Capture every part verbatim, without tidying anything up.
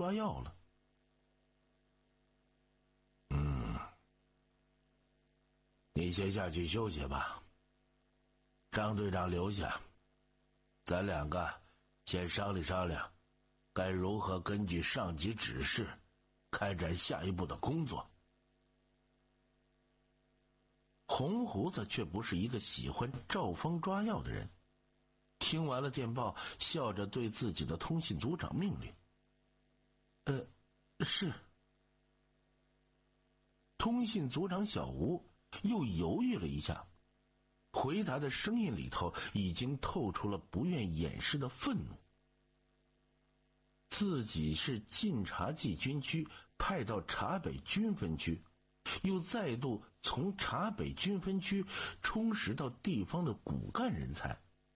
抓药了。 嗯，你先下去休息吧，张队长留下，咱两个先商量商量，该如何根据上级指示开展下一步的工作。 红胡子却不是一个喜欢照方抓药的人，听完了电报，笑着对自己的通信组长命令：“呃，是。”通信组长小吴又犹豫了一下，回答的声音里头已经透出了不愿掩饰的愤怒。自己是晋察冀军区派到察北军分区，又再度从察北军分区充实到地方的骨干人才。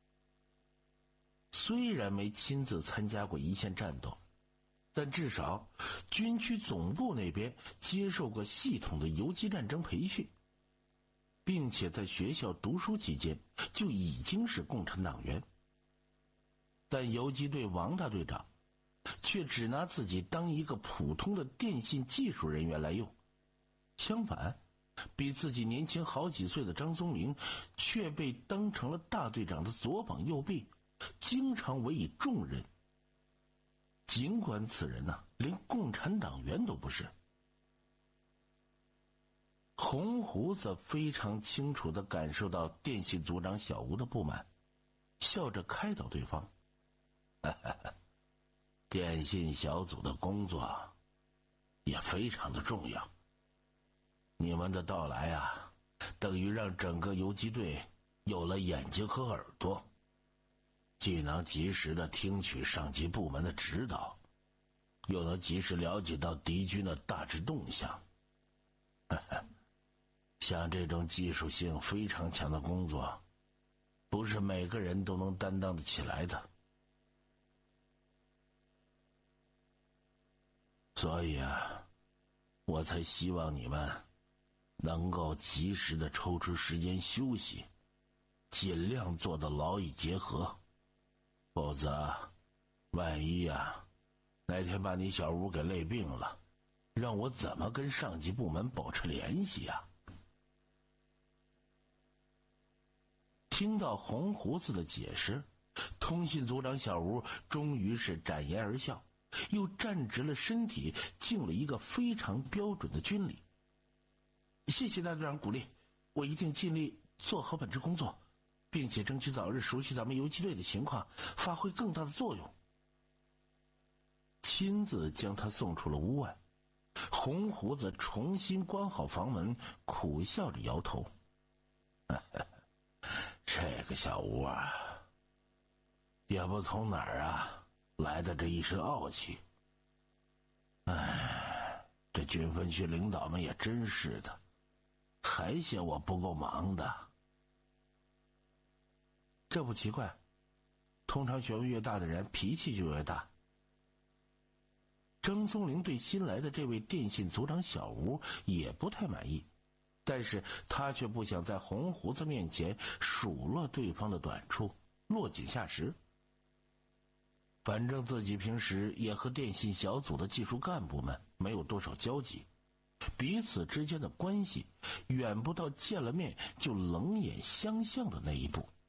虽然没亲自参加过一线战斗，但至少军区总部那边接受过系统的游击战争培训，并且在学校读书期间就已经是共产党员。但游击队王大队长却只拿自己当一个普通的电信技术人员来用，相反，比自己年轻好几岁的张宗明却被当成了大队长的左膀右臂，经常委以重任。尽管此人呢、啊、连共产党员都不是。红胡子非常清楚地感受到电信组长小吴的不满，笑着开导对方：“ 电信小组的工作也非常的重要，你们的到来啊，等于让整个游击队有了眼睛和耳朵，既能及时的听取上级部门的指导，又能及时了解到敌军的大致动向。像这种技术性非常强的工作，不是每个人都能担当得起来的。所以啊，我才希望你们能够及时的抽出时间休息，尽量做到劳逸结合。否则万一啊哪天把你小吴给累病了，让我怎么跟上级部门保持联系啊？” 听到红胡子的解释，通信组长小吴终于是展颜而笑，又站直了身体，敬了一个非常标准的军礼：“谢谢大队长鼓励，我一定尽力做好本职工作，并且争取早日熟悉咱们游击队的情况，发挥更大的作用。”亲自将他送出了屋外，红胡子重新关好房门，苦笑着摇头：“ 这个小吴啊，也不从哪儿啊来的这一身傲气。哎，这军分区领导们也真是的，还嫌我不够忙的。 这不奇怪，通常学问越大的人脾气就越大。”张松龄对新来的这位电信组长小吴也不太满意，但是他却不想在红胡子面前数落对方的短处，落井下石。反正自己平时也和电信小组的技术干部们没有多少交集，彼此之间的关系远不到见了面就冷眼相向的那一步。